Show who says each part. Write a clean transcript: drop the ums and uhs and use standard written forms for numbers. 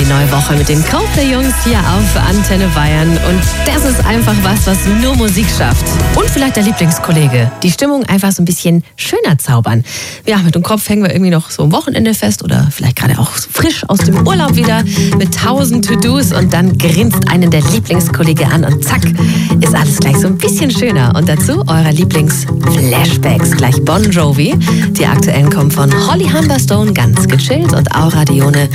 Speaker 1: die neue Woche mit den Coldplay-Jungs hier auf Antenne Bayern. Und das ist einfach was nur Musik schafft. Und vielleicht der Lieblingskollege. Die Stimmung einfach so ein bisschen schöner zaubern. Ja, mit dem Kopf hängen wir irgendwie noch so am Wochenende fest oder vielleicht gerade auch frisch aus dem Urlaub wieder mit 1000 To-Dos und dann grinst einen der Lieblingskollege an und zack, ist alles gleich so ein bisschen schöner. Und dazu eure Lieblings-Flashbacks. Gleich Bon Jovi. Die aktuellen kommen von Holly Humberstone, ganz gechillt, und Aura Dione